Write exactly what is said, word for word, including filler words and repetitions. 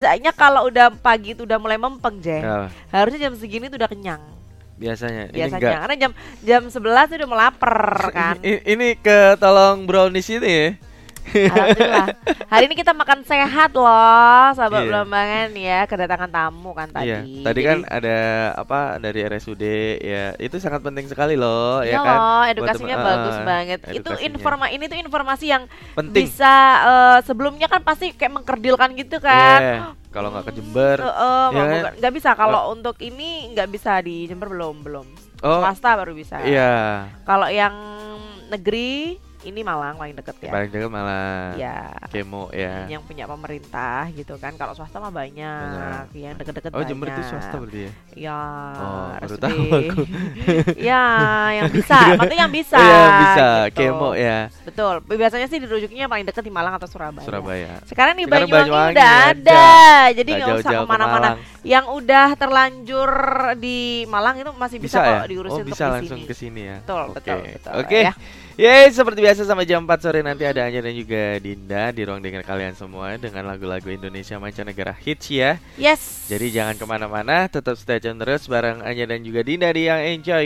setidaknya kalau udah pagi itu udah mulai mempeng, Jeng. Oh. Harusnya jam segini tuh udah kenyang. Biasanya. Ini Biasanya, enggak. karena jam jam sebelas udah melaper kan. Ini, ini ke tolong brownies ini ya. Alhamdulillah. Hari ini kita makan sehat loh, sahabat Iya. Belambangan ya, kedatangan tamu kan tadi. Iya, tadi Jadi, kan ada apa dari R S U D ya. Itu sangat penting sekali loh, iya ya kan? loh, Buat edukasinya temen- bagus eh, banget. Itu edukasinya. informa ini tuh informasi yang Penting. bisa eh, sebelumnya kan pasti kayak mengkerdilkan gitu kan. Iya, kalau nggak ke Jember. Eh, eh, ya nggak- kan? nggak- nggak bisa kalau untuk ini nggak bisa di Jember belum belum. Oh, Swasta baru bisa. iya. Kalau yang negeri ini Malang paling deket ya. Paling dekat malah Ya. kemo ya. Yang punya pemerintah gitu kan. Kalau swasta mah banyak, Banyak. yang deket-deket Oh, banyak. Jember itu swasta berarti ya? Ya, Oh, R baru S U D. tahu aku. Ya, yang bisa, maksudnya yang bisa. Iya, bisa. gitu. Kemo ya. Betul. Biasanya sih dirujuknya paling deket di Malang atau Surabaya. Surabaya. Sekarang di Sekarang Banyuwangi, Banyuwangi udah ada. ada, jadi Nggak nggak usah jauh-jauh ke kemana-mana. Malang. Yang udah terlanjur di Malang itu masih bisa, Bisa kok ya? diurusin Oh, untuk bisa di langsung sini. ke sini ya. Betul, Oke. betul, betul. Oke. Ya. Yeay, seperti biasa sampai jam empat sore nanti ada Anya dan juga Dinda di ruang dengar kalian semua dengan lagu-lagu Indonesia mancanegara hits ya. Yes. Jadi jangan kemana-mana, tetap stay tune terus bareng Anya dan juga Dinda di Yang Enjoy.